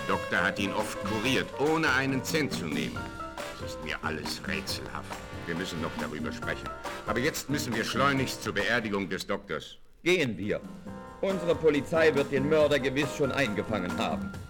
Doktor hat ihn oft kuriert, ohne einen Cent zu nehmen. Das ist mir alles rätselhaft. Wir müssen noch darüber sprechen. Aber jetzt müssen wir schleunigst zur Beerdigung des Doktors. Gehen wir. Unsere Polizei wird den Mörder gewiss schon eingefangen haben.